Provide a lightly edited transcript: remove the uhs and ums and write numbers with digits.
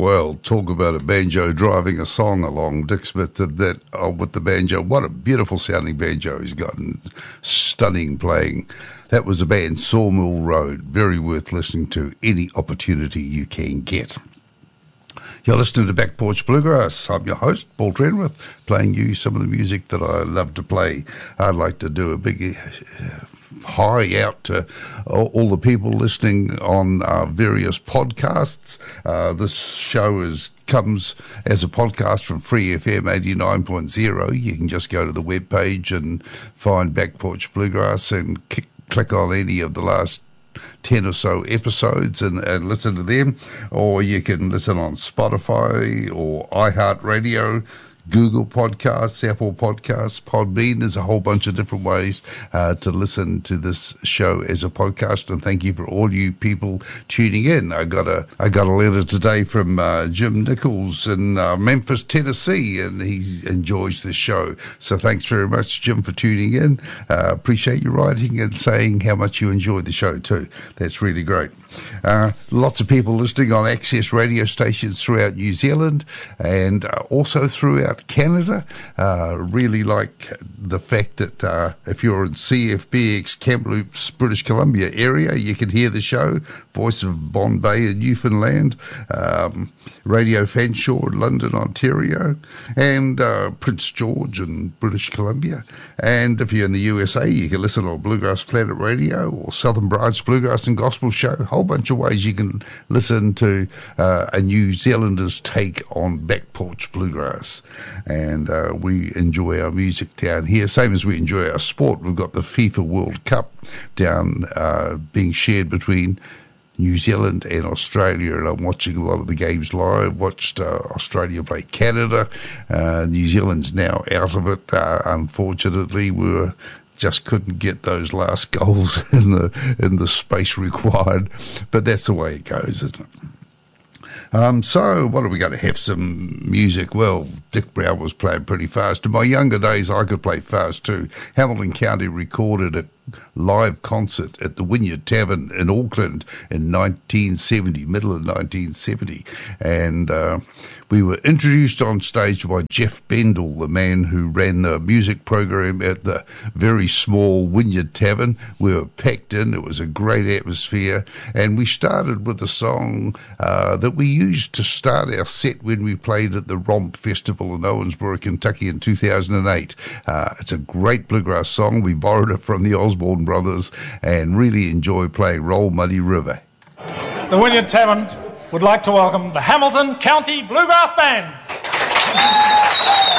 Well, talk about a banjo driving a song along. Dick Smith did that with the banjo. What a beautiful sounding banjo he's got, and stunning playing. That was the band Sawmill Road. Very worth listening to any opportunity you can get. You're listening to Back Porch Bluegrass. I'm your host, Paul Trenwith, playing you some of the music that I love to play. I'd like to do a big hi out to all the people listening on various podcasts. This show comes as a podcast from Free FM 89.0. You can just go to the webpage and find Back Porch Bluegrass and click on any of the last 10 or so episodes and listen to them, or you can listen on Spotify or iHeartRadio, Google Podcasts, Apple Podcasts, Podbean. There's a whole bunch of different ways to listen to this show as a podcast, and thank you for all you people tuning in. I got a letter today from Jim Nichols in Memphis, Tennessee, and he enjoys this show. So thanks very much, Jim, for tuning in. Appreciate you writing and saying how much you enjoyed the show too. That's really great. Lots of people listening on access radio stations throughout New Zealand and also throughout Canada. Really like the fact that if you're in CFBX Kamloops, British Columbia area, you can hear the show. Voice of Bombay in Newfoundland, Radio Fanshawe in London, Ontario, and Prince George in British Columbia. And if you're in the USA, you can listen on Bluegrass Planet Radio or Southern Branch Bluegrass and Gospel Show. A whole bunch of ways you can listen to a New Zealander's take on Back Porch Bluegrass. And we enjoy our music down here, same as we enjoy our sport. We've got the FIFA World Cup down being shared between New Zealand and Australia, and I'm watching a lot of the games live. Watched Australia play Canada. New Zealand's now out of it, unfortunately. We just couldn't get those last goals in the space required, but that's the way it goes, isn't it? So what are we going to have? Some music. Well, Dick Brown was playing pretty fast. In my younger days, I could play fast too. Hamilton County recorded a live concert at the Wynyard Tavern in Auckland in 1970, middle of 1970. And we were introduced on stage by Jeff Bendel, the man who ran the music program at the very small Wynyard Tavern. We were packed in. It was a great atmosphere. And we started with a song that we used to start our set when we played at the Romp Festival in Owensboro, Kentucky in 2008. It's a great bluegrass song. We borrowed it from the Osborne Brothers and really enjoy playing Roll Muddy River. The Wynyard Tavern would like to welcome the Hamilton County Bluegrass Band.